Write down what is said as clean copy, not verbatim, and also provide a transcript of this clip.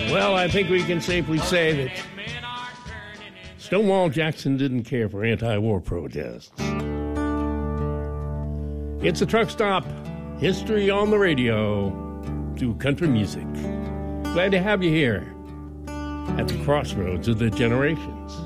Well, I think we can safely say that Stonewall Jackson didn't care for anti-war protests. It's a truck stop, history on the radio, to country music. Glad to have you here at the crossroads of the generations.